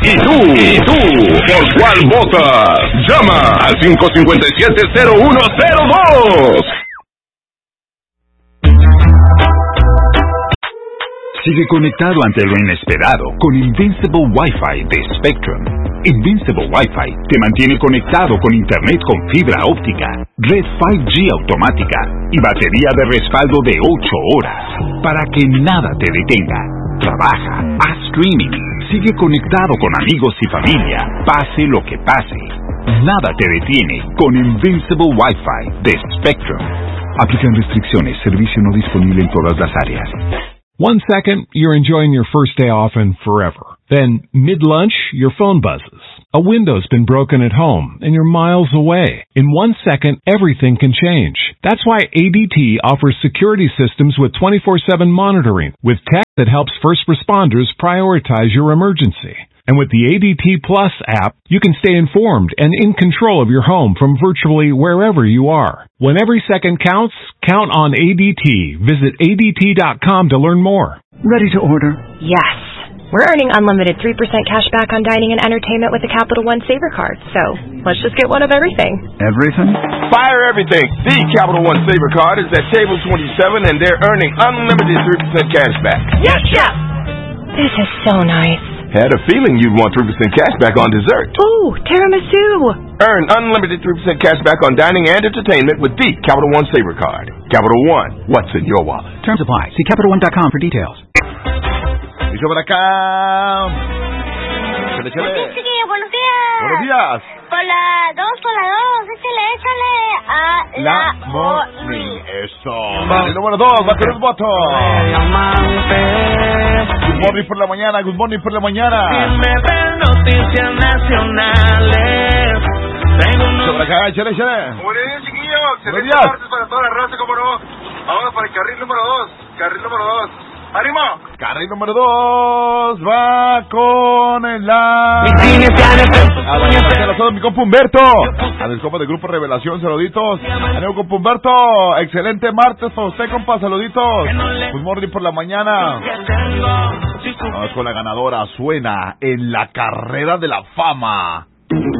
¿Y tú? ¿Por cuál votas? Llama al 557-0102. Sigue conectado ante lo inesperado con Invincible Wi-Fi de Spectrum. Invincible Wi-Fi te mantiene conectado con internet con fibra óptica, red 5G automática y batería de respaldo de 8 horas para que nada te detenga. Trabaja, haz streaming, sigue conectado con amigos y familia, pase lo que pase. Nada te detiene con Invincible Wi-Fi de Spectrum. Aplican restricciones, servicio no disponible en todas las áreas. 1 second, you're enjoying your first day off and forever. Then, mid-lunch, your phone buzzes. A window's been broken at home, and you're miles away. In 1 second, everything can change. That's why ADT offers security systems with 24/7 monitoring, with tech that helps first responders prioritize your emergency. And with the ADT Plus app, you can stay informed and in control of your home from virtually wherever you are. When every second counts, count on ADT. Visit ADT.com to learn more. Ready to order? Yes. We're earning unlimited 3% cash back on dining and entertainment with the Capital One Saver Card. So, let's just get one of everything. Everything? Fire everything. The Capital One Saver Card is at table 27 and they're earning unlimited 3% cash back. Yes, Chef! This is so nice. Had a feeling you'd want 3% cash back on dessert. Ooh, tiramisu! Earn unlimited 3% cash back on dining and entertainment with the Capital One Saver Card. Capital One, what's in your wallet? Terms apply. See CapitalOne.com for details. Y sobre acá. Chale, chale. Buenos días. Buenos días. Por la 2, échale a la morning. Eso. El número 2, va con el voto. Good morning por la mañana, good morning por la mañana. Me ven noticias nacionales. Sobre acá, chale, chale. Buenos días, chiquillos. Buenos Excelente días. martes para toda la raza, como no. Vamos para el carril número 2. Carril número 2. ¡Ánimo! Carril número 2 va con la... A mi compa Humberto. A mi compa de Grupo Revelación, saluditos. A mi compa Humberto. Excelente martes para usted, compa, saluditos. Good morning por la mañana. Vamos con la ganadora. Suena en la carrera de la fama.